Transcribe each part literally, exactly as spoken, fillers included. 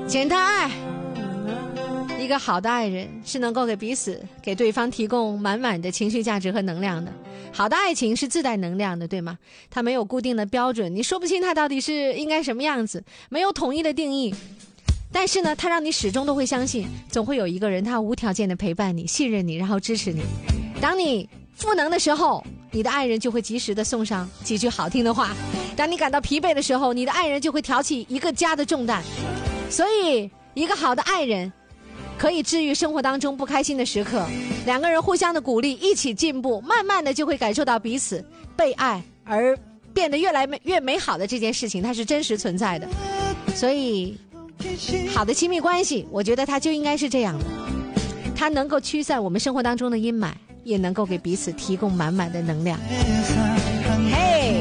简单爱。一个好的爱人是能够给彼此给对方提供满满的情绪价值和能量的。好的爱情是自带能量的，对吗？它没有固定的标准，你说不清它到底是应该什么样子，没有统一的定义。但是呢，它让你始终都会相信，总会有一个人他无条件的陪伴你，信任你，然后支持你。当你赋能的时候，你的爱人就会及时的送上几句好听的话。当你感到疲惫的时候，你的爱人就会挑起一个家的重担。所以一个好的爱人可以治愈生活当中不开心的时刻，两个人互相的鼓励，一起进步，慢慢的就会感受到彼此被爱而变得越来越美好的这件事情，它是真实存在的。所以好的亲密关系，我觉得它就应该是这样的，它能够驱散我们生活当中的阴霾，也能够给彼此提供满满的能量。嘿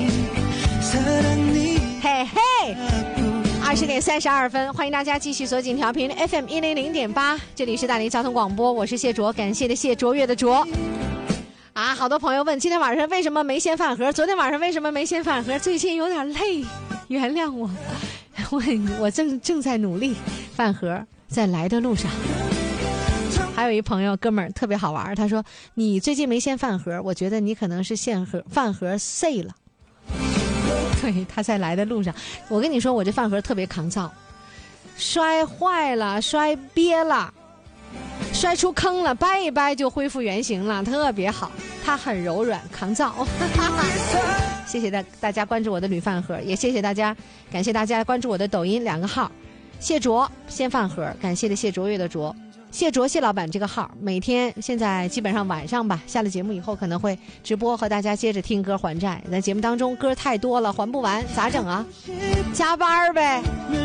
嘿嘿，二十点三十二分，欢迎大家继续锁紧调频 F M 一零零点八，这里是大连交通广播，我是谢卓，感谢的谢，卓越的卓。啊，好多朋友问今天晚上为什么没掀饭盒，昨天晚上为什么没掀饭盒，最近有点累，原谅我，我我正正在努力，饭盒在来的路上。还有一朋友哥们儿特别好玩，他说你最近没掀饭盒，我觉得你可能是馅盒饭盒碎了。对，他在来的路上。我跟你说，我这饭盒特别抗造，摔坏了，摔瘪了，摔出坑了，掰一掰就恢复原形了，特别好。它很柔软，抗造。谢谢大大家关注我的铝饭盒，也谢谢大家，感谢大家关注我的抖音两个号，谢卓掀饭盒，感谢的谢卓越的卓。谢卓谢老板这个号每天现在基本上晚上吧，下了节目以后可能会直播和大家接着听歌还债。在节目当中歌太多了还不完，咋整啊？加班呗。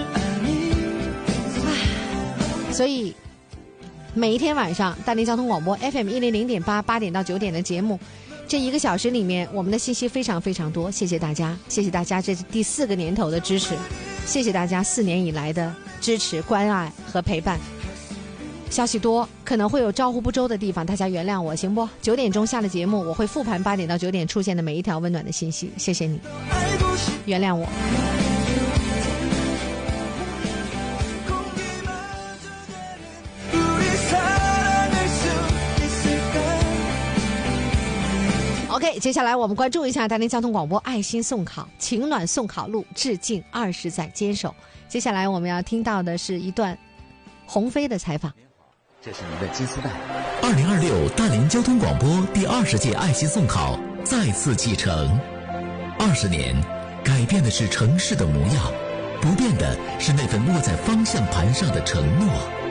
所以每一天晚上大连交通广播 F M 一零零点八八点到九点的节目，这一个小时里面我们的信息非常非常多，谢谢大家，谢谢大家这是第四个年头的支持，谢谢大家四年以来的支持关爱和陪伴。消息多，可能会有招呼不周的地方，大家原谅我行不？九点钟下了节目，我会复盘八点到九点出现的每一条温暖的信息，谢谢你，原谅我。OK， 接下来我们关注一下大连交通广播爱心送考情暖送考路，致敬二十载坚守。接下来我们要听到的是一段鸿飞的采访。 这是您的金丝带。 二零二六大连交通广播第二十届爱心送考再次启程。二十年，改变的是城市的模样，不变的是那份握在方向盘上的承诺。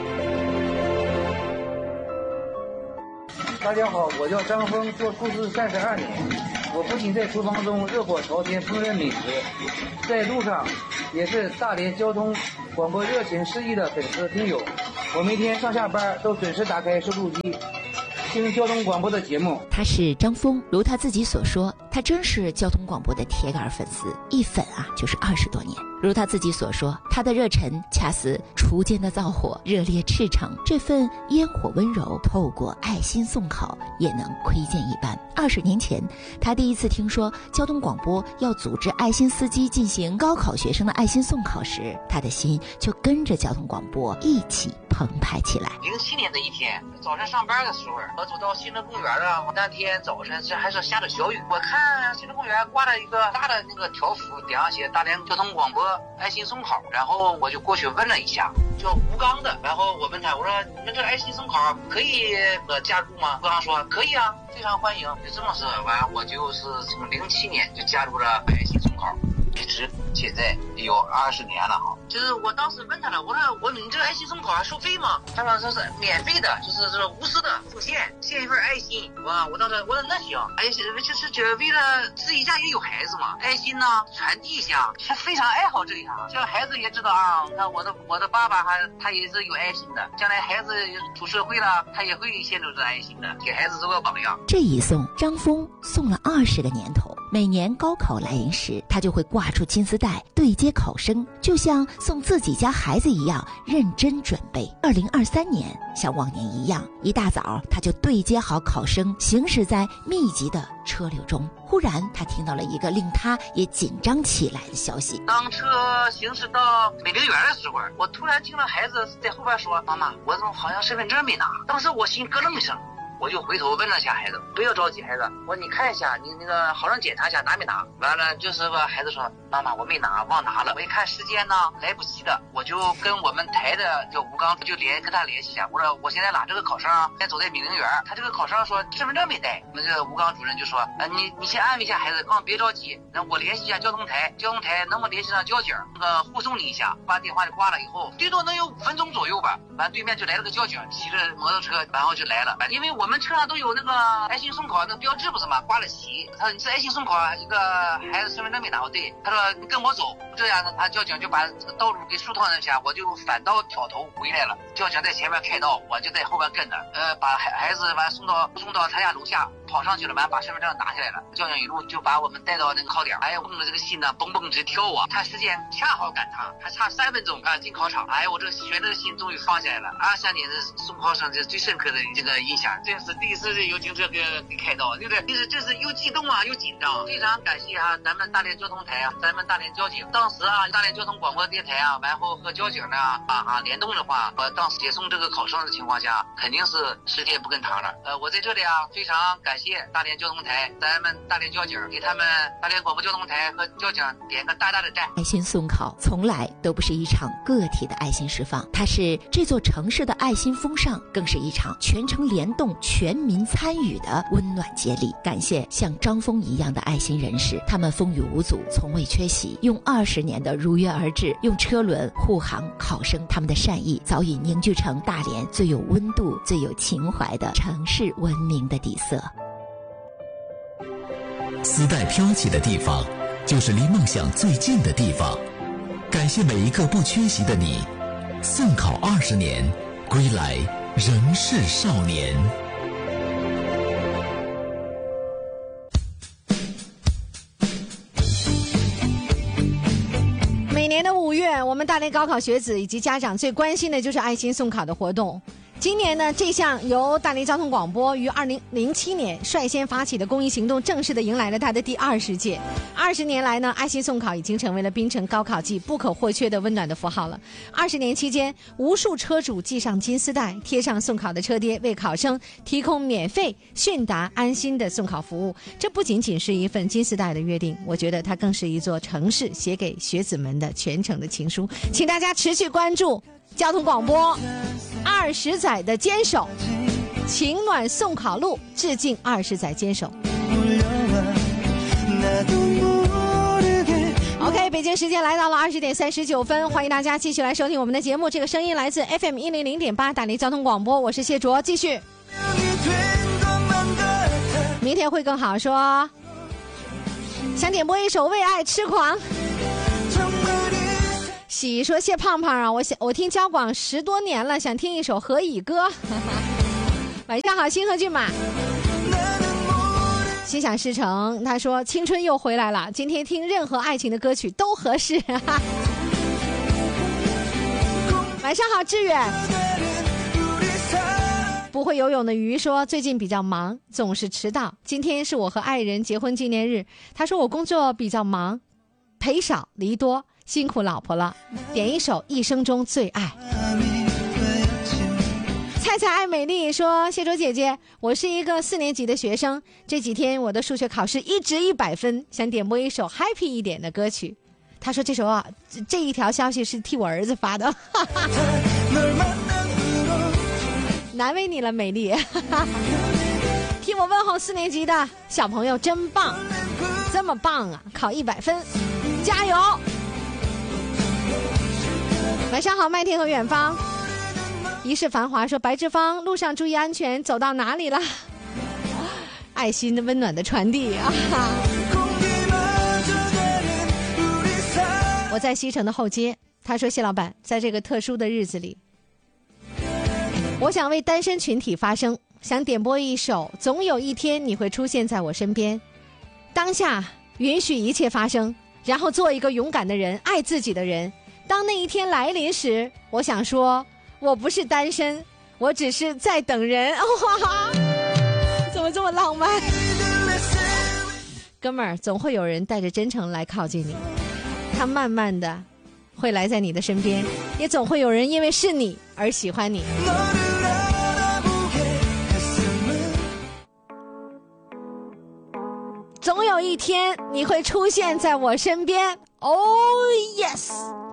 大家好，我叫张峰，做厨师三十二年。我不仅在厨房中热火朝天烹饪美食，在路上也是大连交通广播热情示意的粉丝听友。我每天上下班都准时打开收录机，听交通广播的节目。 他是张峰，如他自己所说，他真是交通广播的铁杆粉丝，一粉啊就是二十多年。如他自己所说，他的热忱恰似锄尖的灶火，热烈赤诚，这份烟火温柔透过爱心送考也能窥见一斑。二十年前，他第一次听说交通广播要组织爱心司机进行高考学生的爱心送考时，他的心就跟着交通广播一起澎湃起来。 零七年的一天早上上班的时候，我走到新乐公园了。那天早晨这还是下着小雨，我看新乐公园挂了一个大的那个条幅，顶上写大连交通广播爱心送考，然后我就过去问了一下，叫吴刚的。然后我问他，我说你们这爱心送考可以呃加入吗？吴刚说可以啊，非常欢迎。就这么说完，我就是从零七年就加入了爱心送考，一直现在有二十年了哈。就是我当时问他了，我说我你这个爱心送考还收费吗？他说这是免费的，就是这无私的奉献，献一份爱心。哇，我当时我说那行，哎，就是觉得为了自己家也有孩子嘛，爱心呢传递一下，是非常爱好这一行。这样孩子也知道啊，你看我的我的爸爸还他也是有爱心的，将来孩子出社会了，他也会献出这爱心的，给孩子做个榜样。 这一送，张峰送了二十个年头。每年高考来临时，他就会挂出金丝带对接考生，就像送自己家孩子一样认真准备。二零二三年像往年一样，一大早他就对接好考生，行驶在密集的车流中。忽然他听到了一个令他也紧张起来的消息。 当车行驶到美陵园的时候，我突然听到孩子在后边说，妈妈，我怎么好像身份证没拿？当时我心咯楞一声，我就回头问了下孩子，不要着急，孩子，我说你看一下，你那个好生检查一下拿没拿。完了就是吧，孩子说，妈妈我没拿，忘拿了。我一看时间呢，来不及的，我就跟我们台的叫吴刚就连跟他联系一下，我说我现在拉这个考生先走在美陵园，他这个考生说身份证没带。那个吴刚主任就说，呃你你先安慰一下孩子，刚别着急，那我联系一下交通台，交通台能不能联系上交警，那个护送你一下。把电话就挂了以后，最多能有五分钟左右吧，完对面就来了个交警，骑着摩托车，然后就来了。因为我们车上都有那个爱心送考那个标志不是吗？挂了旗。他说你是爱心送考一个孩子身份证没拿。我对，他说你跟我走。这样呢，他交警就把这个道路给疏通了一下，我就反倒挑头回来了。交警在前面开道，我就在后边跟着，呃，把孩孩子完送到送到他家楼下，跑上去了，完把身份证拿下来了。交警一路就把我们带到那个考点。哎呀，我的这个心呢蹦蹦直跳啊！看时间恰好赶上，还差三分钟啊进考场。哎呀，我这个悬着的心终于放下来了。二三年是送考生这最深刻的这个印象，这是第一次有警车给给开道，对不对？就是这是又激动啊又紧张，非常感谢啊咱们大连交通台啊，咱们大连交警。当时啊，大连交通广播电台啊，然后和交警呢啊啊联动的话，我当时接送这个考生的情况下，肯定是时间不跟堂了。呃，我在这里啊，非常感谢大连交通台，咱们大连交警给他们大连广播交通台和交警点个大大的赞。 爱心送考从来都不是一场个体的爱心释放，它是这座城市的爱心风尚，更是一场全城联动、全民参与的温暖接力。感谢像张峰一样的爱心人士，他们风雨无阻，从未缺席，用二十年的如约而至，用车轮护航考生，他们的善意早已凝聚成大连最有温度、最有情怀的城市文明的底色。 丝带飘起的地方，就是离梦想最近的地方。感谢每一个不缺席的你，送考二十年，归来仍是少年。 每年的五月，我们大连高考学子以及家长最关心的就是爱心送考的活动。今年呢，这项由大连交通广播于二零零七年率先发起的公益行动，正式的迎来了它的第二十届。二十年来呢，爱心送考已经成为了槟城高考季不可或缺的温暖的符号了。二十年期间，无数车主系上金丝带，贴上送考的车贴，为考生提供免费、迅达、安心的送考服务。这不仅仅是一份金丝带的约定，我觉得它更是一座城市写给学子们的全程的情书。请大家持续关注交通广播二十载的坚守，情暖送考路，致敬二十载坚守。OK， 北京时间来到了二十点三十九分，欢迎大家继续来收听我们的节目。这个声音来自 F M 一零零点八大连交通广播，我是谢卓，继续。明天会更好说，想点播一首《为爱痴狂》。喜说谢胖胖啊，我想我听交广十多年了，想听一首《何以歌》。晚上好，星河骏马。心想事成，他说青春又回来了，今天听任何爱情的歌曲都合适。晚上好，志远。不会游泳的鱼说最近比较忙，总是迟到。今天是我和爱人结婚纪念日，他说我工作比较忙，陪少离多，辛苦老婆了。点一首一生中最爱。菜菜爱美丽说，谢周姐姐，我是一个四年级的学生，这几天我的数学考试一直一百分，想点播一首 happy 一点的歌曲。他说这首啊，这一条消息是替我儿子发的。难为你了，美丽。替我问候四年级的小朋友真棒，这么棒啊，考一百分，加油。晚上好，麦田和远方。一世繁华说，白志芳，路上注意安全，走到哪里了？爱心的温暖的传递啊！我在西城的后街。他说，谢老板，在这个特殊的日子里，我想为单身群体发声，想点播一首总有一天你会出现在我身边，当下允许一切发生， 然后做一个勇敢的人，爱自己的人。当那一天来临时，我想说，我不是单身，我只是在等人。哇，怎么这么浪漫？哥们儿，总会有人带着真诚来靠近你，他慢慢的会来在你的身边，也总会有人因为是你而喜欢你。总有一天你会出现在我身边。Oh yes。